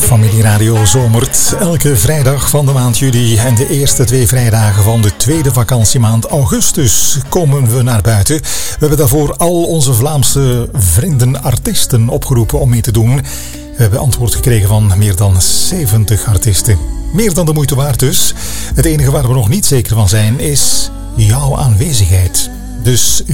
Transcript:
Familie Radio zomert elke vrijdag van de maand juli en de eerste 2 vrijdagen van de tweede vakantiemaand augustus komen we naar buiten. We hebben daarvoor al onze Vlaamse vrienden artiesten opgeroepen om mee te doen. We hebben antwoord gekregen van meer dan 70 artiesten. Meer dan de moeite waard dus. Het enige waar we nog niet zeker van zijn is jouw aanwezigheid. Dus